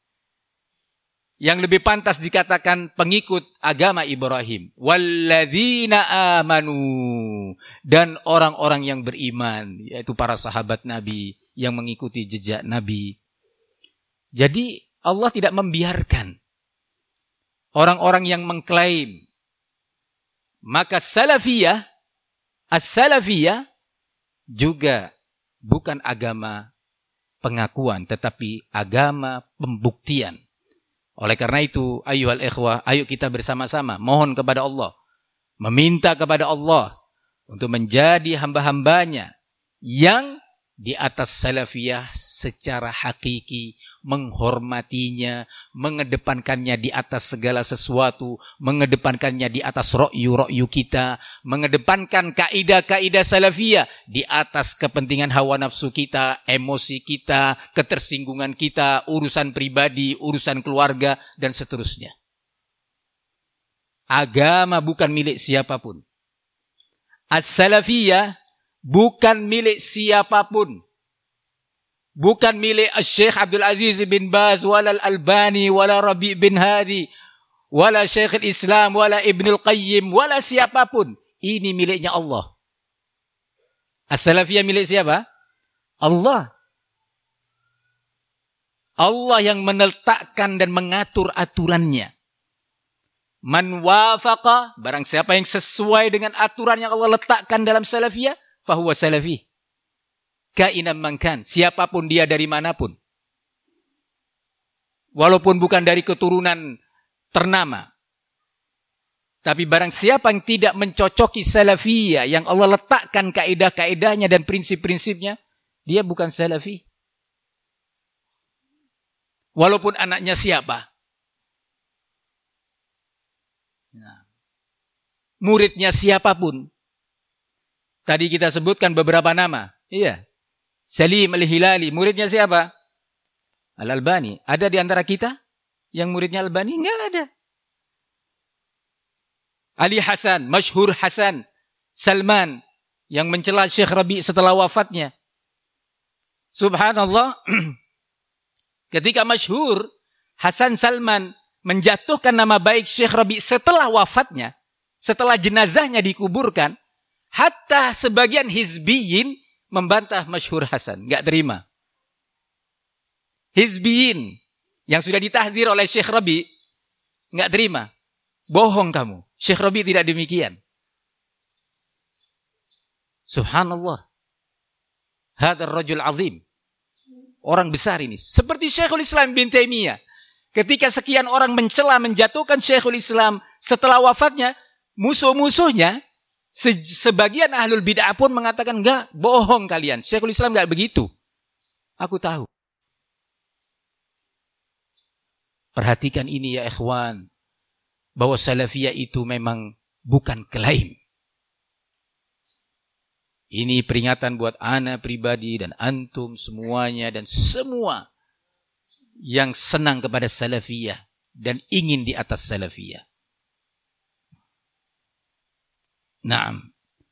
Yang lebih pantas dikatakan pengikut agama Ibrahim. Walladzina amanu, dan orang-orang yang beriman, yaitu para sahabat Nabi yang mengikuti jejak Nabi. Jadi Allah tidak membiarkan orang-orang yang mengklaim. Maka salafiyah, as-salafiyah juga bukan agama pengakuan, tetapi agama pembuktian. Oleh karena itu, ayyuhal ikhwah, ayo kita bersama-sama mohon kepada Allah, meminta kepada Allah untuk menjadi hamba-hambanya yang di atas salafiyah secara hakiki, menghormatinya, mengedepankannya di atas segala sesuatu, mengedepankannya di atas ra'yu kita, mengedepankan kaidah-kaidah salafiyah di atas kepentingan hawa nafsu kita, emosi kita, ketersinggungan kita, urusan pribadi, urusan keluarga, dan seterusnya. Agama bukan milik siapapun. As-salafiyah bukan milik siapapun. Bukan milik Syekh Abdul Aziz bin Baz, wala Al-Albani, wala Rabi' bin Hadi, wala Syekh Islam, wala Ibn Al-Qayyim, wala siapapun. Ini miliknya Allah. As-salafiyah milik siapa? Allah. Allah yang menletakkan dan mengatur aturannya. Man wafaqa, barang siapa yang sesuai dengan aturan yang Allah letakkan dalam salafiyah, fahuwa salafi. Kainan mangkan, siapapun dia dari manapun. Walaupun bukan dari keturunan ternama. Tapi barang siapa yang tidak mencocoki salafiyah, yang Allah letakkan kaidah-kaidahnya dan prinsip-prinsipnya, dia bukan salafi. Walaupun anaknya siapa. Nah, muridnya siapapun. Tadi kita sebutkan beberapa nama. Iya. Salim Al-Hilali, muridnya siapa? Al-Albani. Ada di antara kita yang muridnya Albani? Enggak ada. Ali Hasan, Masyhur Hasan Salman, yang mencela Syekh Rabi' setelah wafatnya. Subhanallah. Ketika Masyhur Hasan Salman menjatuhkan nama baik Syekh Rabi' setelah wafatnya, setelah jenazahnya dikuburkan, hatta sebagian hizbiyin membantah Masyhur Hasan, enggak terima. Hizbiyin yang sudah ditahdir oleh Syekh Rabi' enggak terima. Bohong kamu. Syekh Rabi' tidak demikian. Subhanallah. Hadzal rajul azim. Orang besar ini. Seperti Syekhul Islam bin Taimiyah. Ketika sekian orang mencela, menjatuhkan Syekhul Islam setelah wafatnya, musuh-musuhnya, sebagian ahlul bid'ah pun mengatakan, enggak, bohong kalian. Syekhul Islam enggak begitu. Aku tahu. Perhatikan ini ya ikhwan. Bahwa salafiyah itu memang bukan klaim. Ini peringatan buat ana pribadi dan antum semuanya dan semua yang senang kepada salafiyah dan ingin di atas salafiyah. Naam.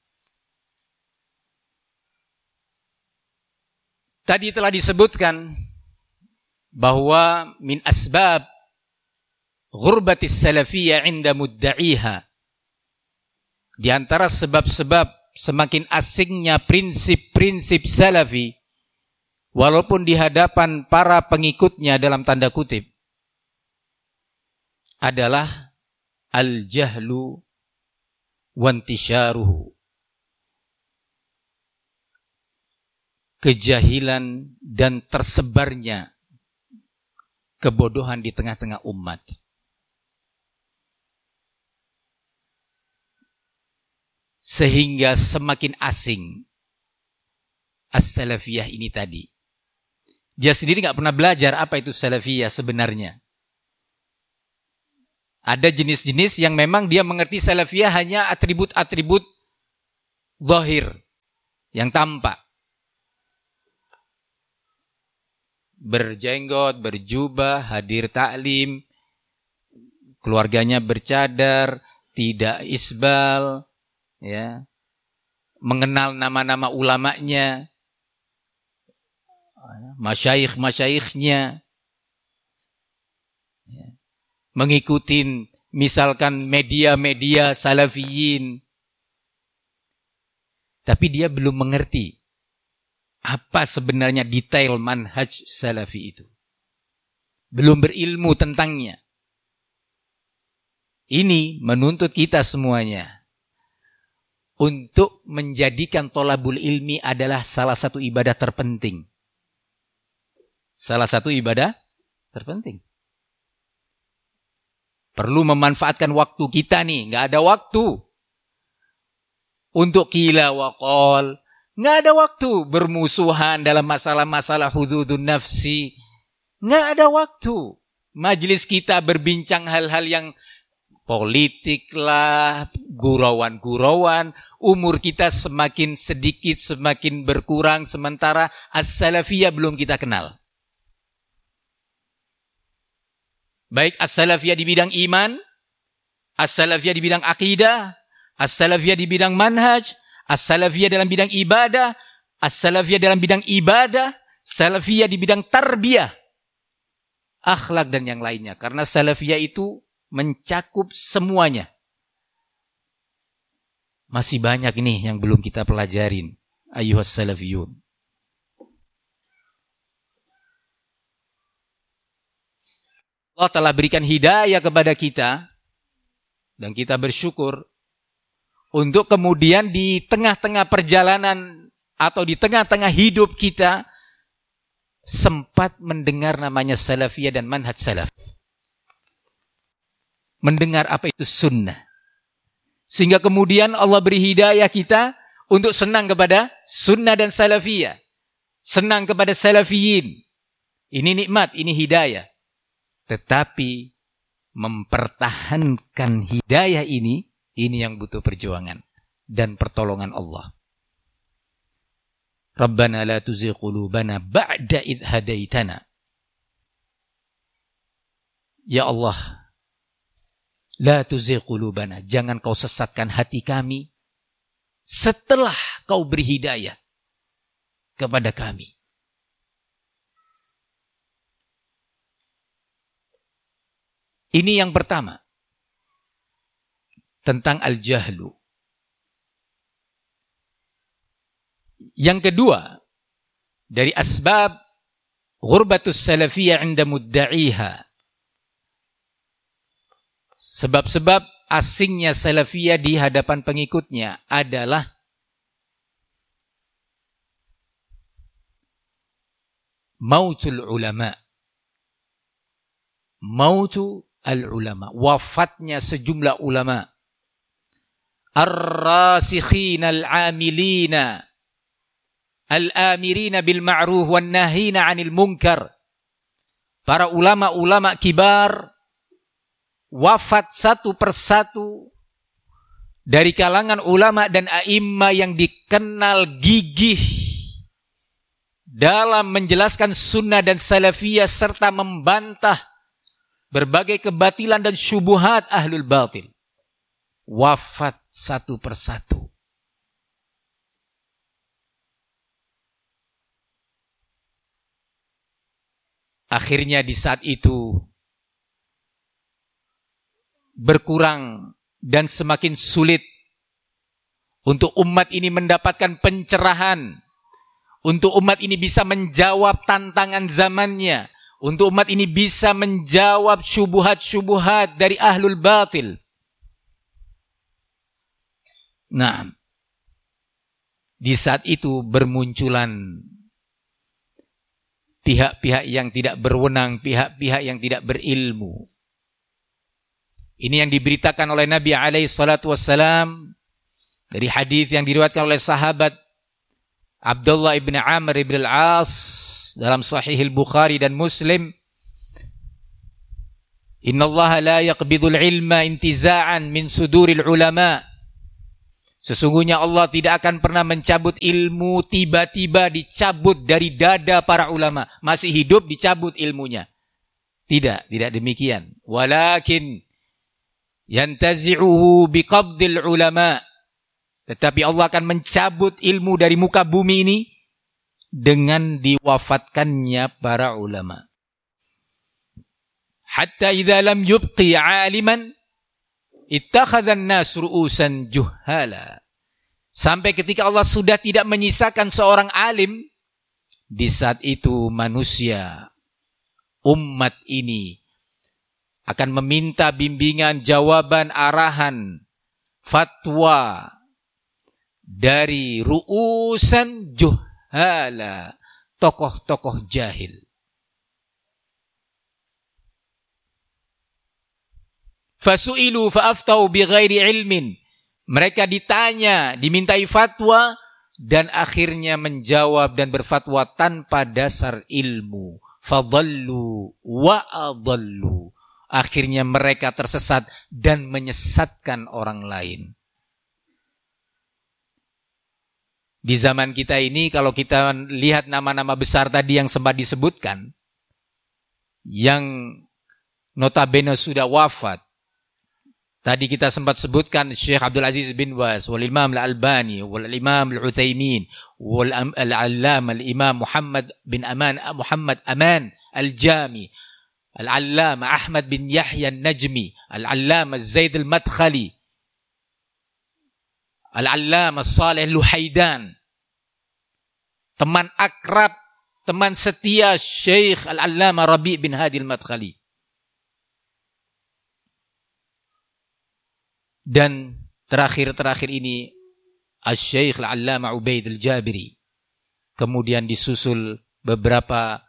Tadi telah disebutkan bahwa min asbab ghurbatis salafiyah inda mudda'iha, di antara sebab-sebab semakin asingnya prinsip-prinsip salafi walaupun di hadapan para pengikutnya dalam tanda kutip adalah al-jahlu wantisyaruhu, kejahilan dan tersebarnya kebodohan di tengah-tengah umat. Sehingga semakin asing as-salafiyah ini tadi. Dia sendiri gak pernah belajar apa itu salafiyah sebenarnya. Ada jenis-jenis yang memang dia mengerti salafiyah hanya atribut-atribut zahir, yang tampak. Berjenggot, berjubah, hadir taklim, keluarganya bercadar, tidak isbal, ya, mengenal nama-nama ulamanya, masyayikh-masyayikhnya, mengikuti misalkan media-media salafiyin, tapi dia belum mengerti apa sebenarnya detail manhaj salafi itu, belum berilmu tentangnya. Ini menuntut kita semuanya untuk menjadikan thalabul ilmi adalah salah satu ibadah terpenting. Salah satu ibadah terpenting. Perlu memanfaatkan waktu kita nih, nggak ada waktu untuk qila wa qol, nggak ada waktu bermusuhan dalam masalah-masalah hududun nafsi, nggak ada waktu. Majelis kita berbincang hal-hal yang politik lah, gurauan-gurauan, umur kita semakin sedikit, semakin berkurang, sementara as-salafiyah belum kita kenal. Baik as-salafiyah di bidang iman, as-salafiyah di bidang akidah, as-salafiyah di bidang manhaj, as-salafiyah dalam bidang ibadah, as-salafiyah dalam bidang ibadah, salafiyah di bidang tarbiyah, akhlak dan yang lainnya. Karena salafiyah itu mencakup semuanya. Masih banyak ini yang belum kita pelajarin. Ayyuhas salafiyun. Allah telah berikan hidayah kepada kita dan kita bersyukur untuk kemudian di tengah-tengah perjalanan atau di tengah-tengah hidup kita sempat mendengar namanya salafiyah dan manhaj salaf. Mendengar apa itu sunnah. Sehingga kemudian Allah beri hidayah kita untuk senang kepada sunnah dan salafiyah. Senang kepada salafiyin. Ini nikmat, ini hidayah. Tetapi mempertahankan hidayah ini yang butuh perjuangan dan pertolongan Allah. Rabbana la tuzigh qulubana ba'da idh hadaitana. Ya Allah, la tuzigh qulubana, jangan kau sesatkan hati kami setelah kau beri hidayah kepada kami. Ini yang pertama, tentang al-jahlu. Yang kedua, dari asbab ghurbatus salafiyah 'inda mudda'iha. Sebab-sebab asingnya salafiyah di hadapan pengikutnya adalah mautul ulama. Mautu al-ulama, wafatnya sejumlah ulama. Ar-rasikhina al-amilina al-amirina bil ma'ruf wan nahina 'anil munkar. Para ulama-ulama kibar wafat satu persatu dari kalangan ulama dan a'imma yang dikenal gigih dalam menjelaskan sunnah dan salafiyah serta membantah berbagai kebatilan dan syubuhat ahlul batil. Wafat satu persatu. Akhirnya di saat itu berkurang dan semakin sulit untuk umat ini mendapatkan pencerahan, untuk umat ini bisa menjawab tantangan zamannya, untuk umat ini bisa menjawab syubuhat-syubuhat dari ahlul batil. Nah, di saat itu bermunculan pihak-pihak yang tidak berwenang, pihak-pihak yang tidak berilmu. Ini yang diberitakan oleh Nabi SAW dari hadis yang diriwayatkan oleh sahabat Abdullah ibn Amr ibn al-As dalam Sahih al-Bukhari dan Muslim. Innallaha la yaqbidul ilma intiza'an min suduril ulama. Sesungguhnya Allah tidak akan pernah mencabut ilmu tiba-tiba dicabut dari dada para ulama. Masih hidup dicabut ilmunya. Tidak demikian. Walakin yantazi'uhu biqabdil ulama. Tetapi Allah akan mencabut ilmu dari muka bumi ini dengan diwafatkannya para ulama. Hatta idza lam yubqi 'aliman ittakhadhan nas ru'usan juhala. Sampai ketika Allah sudah tidak menyisakan seorang alim, di saat itu manusia umat ini akan meminta bimbingan, jawaban, arahan, fatwa dari ru'usan juhala, tokoh-tokoh jahil. Fasu'ilu fa'aftau bighairi ilmin. Mereka ditanya, dimintai fatwa, dan akhirnya menjawab dan berfatwa tanpa dasar ilmu. Fadallu wa adallu. Akhirnya mereka tersesat dan menyesatkan orang lain. Di zaman kita ini, kalau kita lihat nama-nama besar tadi yang sempat disebutkan, yang notabene sudah wafat, tadi kita sempat sebutkan Syekh Abdul Aziz bin Baz, wal Imam Al-Albani, wal Imam Al-Utsaimin, wal Al-Allamah Al-Imam Muhammad Aman Al-Jami, Al-Allamah Ahmad bin Yahya An-Najmi, Al-Allamah Zaid Al-Madkhali, Al-Allamah Saleh Al-Luhaidan. Teman akrab, teman setia Syekh Al-Allamah Rabi' bin Hadi Al-Madkhali. Dan terakhir ini Asy-Syaikh Al-Allamah Ubaid Al-Jabiri. Kemudian disusul beberapa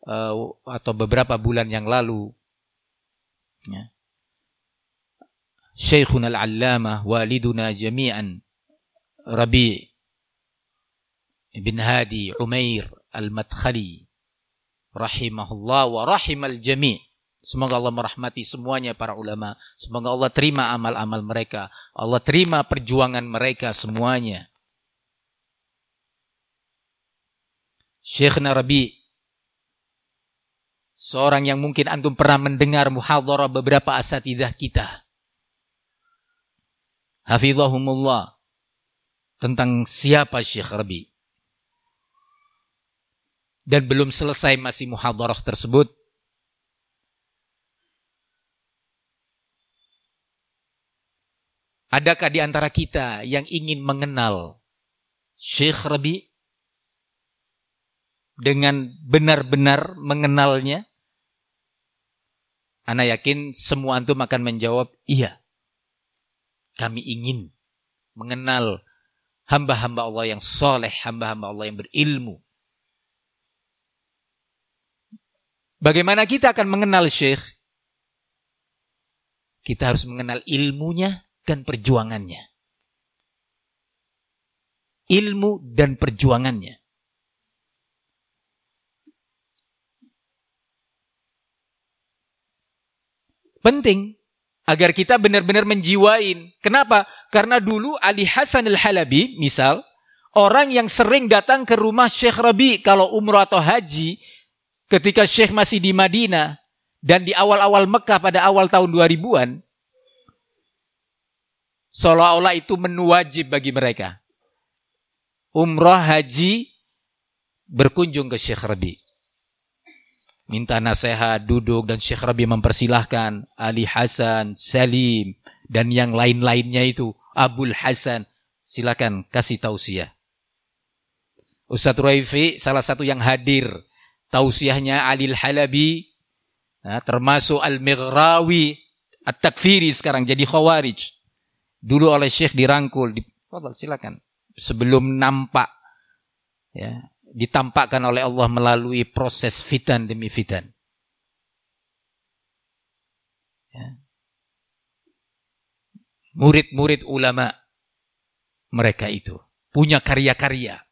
bulan yang lalu, ya, Syekhuna Al-Allamah waliduna jami'an Rabi' bin Hadi Umair Al-Madkhali rahimahullah wa rahimal jami'. Semoga Allah merahmati semuanya para ulama. Semoga Allah terima amal-amal mereka. Allah terima perjuangan mereka semuanya. Syekhna Rabi', seorang yang mungkin antum pernah mendengar muhadharah beberapa asatidzah kita. Hafizahumullah. Tentang siapa Syekh Rabi'. Dan belum selesai masih muhadharah tersebut. Adakah di antara kita yang ingin mengenal Syekh Rabi' dengan benar-benar mengenalnya? Ana yakin semua antum akan menjawab, iya. Kami ingin mengenal hamba-hamba Allah yang soleh, hamba-hamba Allah yang berilmu. Bagaimana kita akan mengenal Syekh? Kita harus mengenal ilmunya dan perjuangannya. Ilmu dan perjuangannya. Penting agar kita benar-benar menjiwain. Kenapa? Karena dulu Ali Hasan Al-Halabi, misal, orang yang sering datang ke rumah Syekh Rabi' kalau umrah atau haji, ketika Syekh masih di Madinah dan di awal-awal Mekah pada awal tahun 2000-an, seolah-olah itu menu wajib bagi mereka. Umrah, haji, berkunjung ke Syekh Rabi'. Minta nasihat, duduk, dan Syekh Rabi' mempersilahkan Ali Hasan, Salim, dan yang lain-lainnya itu. Abul Hasan, silakan kasih tausiah. Ustaz Raifi salah satu yang hadir. Tausiahnya Ali Al-Halabi, termasuk Al-Mighrawi, At-Takfiri sekarang jadi Khawarij. Dulu oleh Syekh dirangkul, silakan. Sebelum nampak, ya, ditampakkan oleh Allah melalui proses fitan demi fitan. Ya. Murid-murid ulama mereka itu punya karya-karya.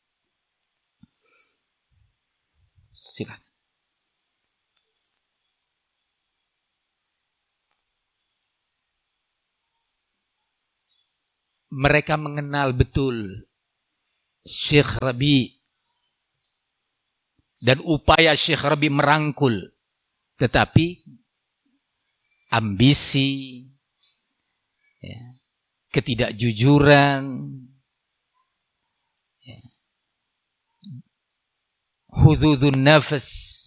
Silakan. mereka mengenal betul Syekh Rabi dan upaya Syekh Rabi merangkul, tetapi ambisi, ya, ketidakjujuran, ya, hududun nafas,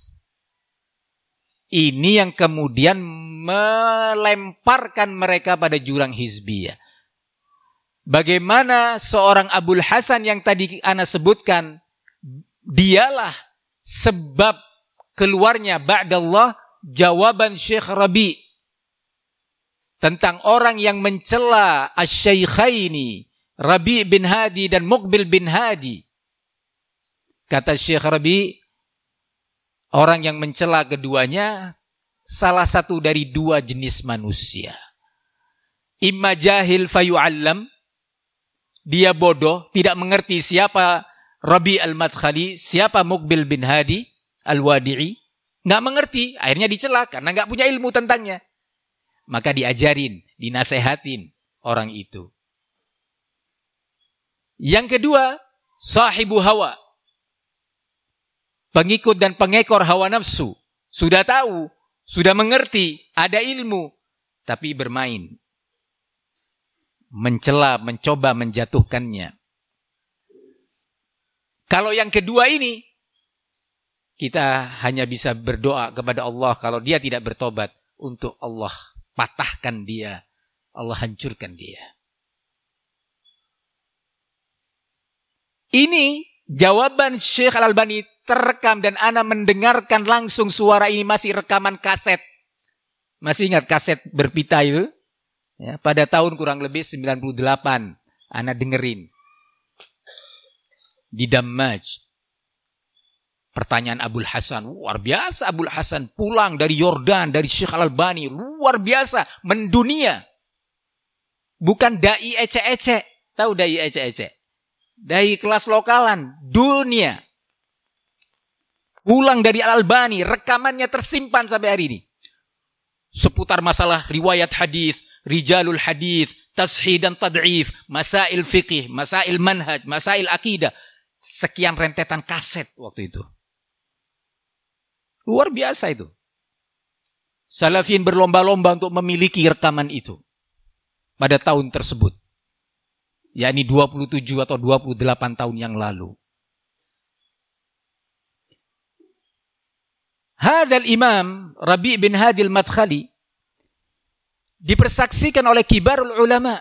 ini yang kemudian melemparkan mereka pada jurang hizbiyah. Bagaimana seorang Abul Hasan yang tadi ana sebutkan, dialah sebab keluarnya ba'dallah jawaban Syekh Rabi tentang orang yang mencela asy-syaikhaini Rabi bin Hadi dan Muqbil bin Hadi. Kata Syekh Rabi, orang yang mencela keduanya salah satu dari dua jenis manusia. Imma jahil fayu'allam, dia bodoh, tidak mengerti siapa Rabi al-Madkhali, siapa Muqbil bin Hadi al-Wadi'i, nggak mengerti, akhirnya dicela karena nggak punya ilmu tentangnya. Maka diajarin, dinasehatin orang itu. Yang kedua, sahibu hawa, pengikut dan pengekor hawa nafsu, sudah tahu, sudah mengerti, ada ilmu, tapi bermain, mencela, mencoba menjatuhkannya. Kalau yang kedua ini, kita hanya bisa berdoa kepada Allah kalau dia tidak bertobat, untuk Allah patahkan dia, Allah hancurkan dia. Ini jawaban Syekh Al-Albani terekam dan ana mendengarkan langsung suara ini, masih rekaman kaset. Masih ingat kaset berpita itu? Ya, pada tahun kurang lebih 98, ana dengerin. Di Dammaj. Pertanyaan Abul Hasan, luar biasa Abul Hasan, pulang dari Yordan, dari Syekh Al-Albani, luar biasa, mendunia. Bukan dai ecek-ecek, tahu dai ecek-ecek? Dai kelas lokalan, dunia. Pulang dari Al-Albani, rekamannya tersimpan sampai hari ini. Seputar masalah riwayat hadis, rijalul hadis, tashih dan tad'if, masail fiqih, masail manhaj, masail akidah. Sekian rentetan kaset waktu itu. Luar biasa itu. Salafin berlomba-lomba untuk memiliki rekaman itu pada tahun tersebut. Yakni 27 atau 28 tahun yang lalu. Hadzal Imam Rabi bin Hadi al-Madkhali dipersaksikan oleh kibarul ulama.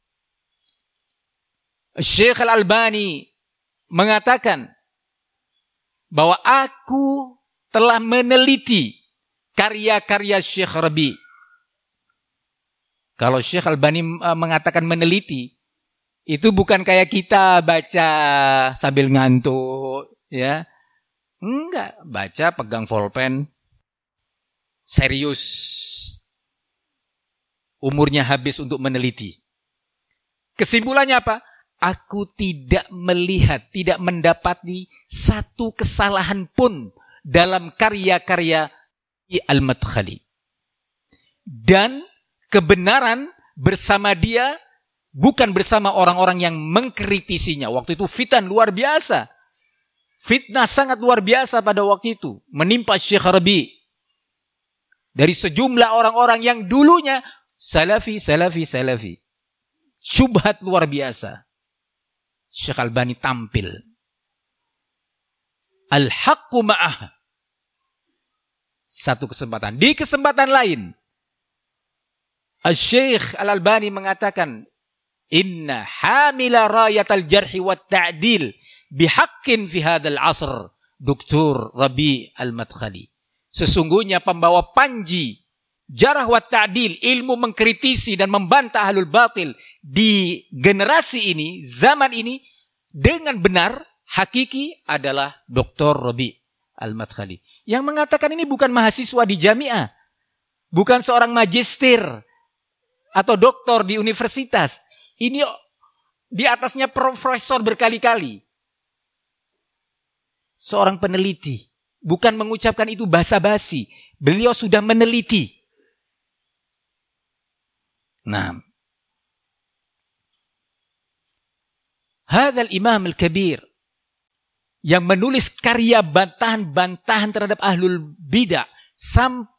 Syekh Al-Albani mengatakan bahwa aku telah meneliti karya-karya Syekh Rabi. Kalau Syekh Al-Albani mengatakan meneliti, itu bukan kayak kita baca sambil ngantuk, ya. Enggak, baca pegang pulpen, serius. Umurnya habis untuk meneliti. Kesimpulannya apa? Aku tidak melihat, tidak mendapati satu kesalahan pun dalam karya-karya Al-Madkhali. Dan kebenaran bersama dia, bukan bersama orang-orang yang mengkritisinya. Waktu itu fitnah luar biasa. Fitnah sangat luar biasa pada waktu itu. Menimpa Syekh Rabi. Dari sejumlah orang-orang yang dulunya salafi. Syubhat luar biasa. Syekh Al-Albani tampil. Al-haqqu ma'ah. Satu kesempatan. Di kesempatan lain, Syekh Al-Albani mengatakan, Inna hamila rayatal jarhi wa ta'dil bihaqqin fi hadzal asr, Dr. Rabi al-Madkhali. Sesungguhnya pembawa panji jarah wa ta'dil, ilmu mengkritisi dan membantah ahlul batil di generasi ini, zaman ini, dengan benar, hakiki adalah Dr. Rabi al-Madkhali. Yang mengatakan ini bukan mahasiswa di jamiah, bukan seorang magister atau doktor di universitas. Ini di atasnya profesor berkali-kali. Seorang peneliti, bukan mengucapkan itu basa-basi. Beliau sudah meneliti. Nah, hadzal imam al-kabir yang menulis karya bantahan-bantahan terhadap ahlul bidah